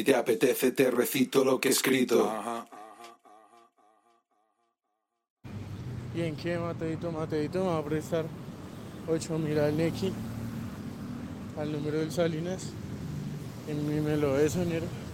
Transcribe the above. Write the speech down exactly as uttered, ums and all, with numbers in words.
te apetece te recito lo que he escrito. ¿Y en qué, Mateito? Mateito me va a prestar ocho mil al Neki, al número del Salinas, en mi me lo de sonero.